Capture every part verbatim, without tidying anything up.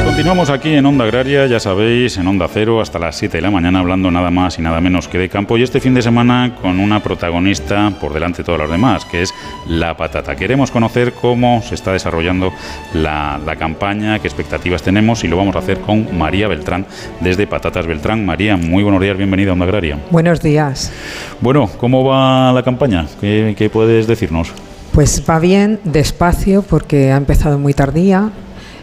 Continuamos aquí en Onda Agraria, ya sabéis, en Onda Cero, hasta las siete de la mañana, hablando nada más y nada menos que de campo. Y este fin de semana con una protagonista por delante de todas las demás, que es la patata. Queremos conocer cómo se está desarrollando la, la campaña, qué expectativas tenemos, y lo vamos a hacer con María Beltrán, desde Patatas Beltrán. María, muy buenos días, bienvenida a Onda Agraria. Buenos días. Bueno, ¿cómo va la campaña? ¿Qué, qué puedes decirnos? Pues va bien, despacio, porque ha empezado muy tardía.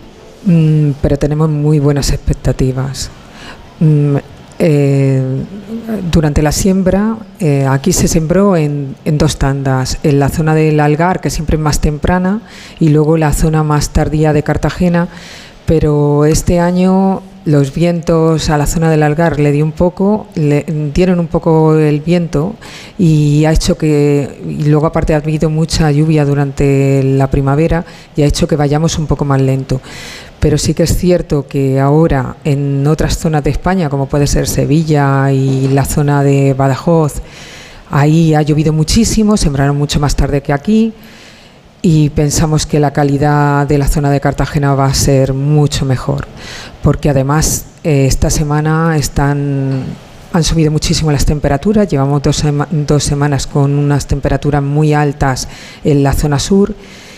Mm, pero tenemos muy buenas expectativas. Mm, eh, durante la siembra, eh, aquí se sembró en, en dos tandas, en la zona del Algar, que siempre es más temprana, y luego la zona más tardía de Cartagena, pero este año los vientos a la zona del Algar le dio un poco, le dieron un poco el viento y ha hecho que, y luego aparte ha habido mucha lluvia durante la primavera y ha hecho que vayamos un poco más lento. Pero sí que es cierto que ahora en otras zonas de España, como puede ser Sevilla y la zona de Badajoz, ahí ha llovido muchísimo, sembraron mucho más tarde que aquí, y pensamos que la calidad de la zona de Cartagena va a ser mucho mejor, porque además eh, esta semana están, han subido muchísimo las temperaturas. Llevamos dos, sema, dos semanas con unas temperaturas muy altas en la zona sur,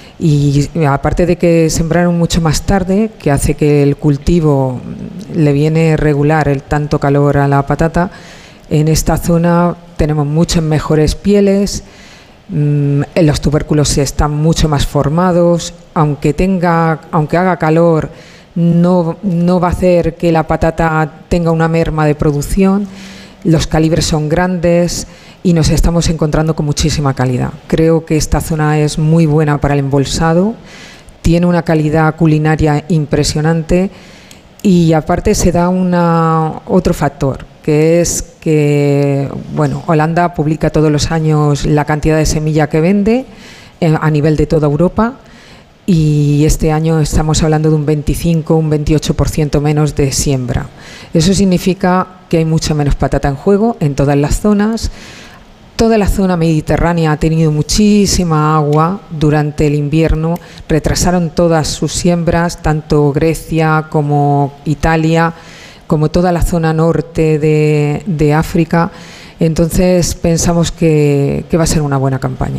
y aparte de que sembraron mucho más tarde, que hace que el cultivo le viene regular el tanto calor a la patata, en esta zona tenemos muchas mejores pieles. Mm, los tubérculos están mucho más formados, aunque tenga, aunque haga calor, no, no va a hacer que la patata tenga una merma de producción. Los calibres son grandes y nos estamos encontrando con muchísima calidad. Creo que esta zona es muy buena para el embolsado, tiene una calidad culinaria impresionante, y aparte se da una, otro factor, que es que, bueno, Holanda publica todos los años la cantidad de semilla que vende eh, a nivel de toda Europa, y este año estamos hablando de un veinticinco, un veintiocho por ciento menos de siembra. Eso significa que hay mucha menos patata en juego en todas las zonas. Toda la zona mediterránea ha tenido muchísima agua durante el invierno, retrasaron todas sus siembras, tanto Grecia como Italia, como toda la zona norte de, de África. Entonces pensamos que, que va a ser una buena campaña.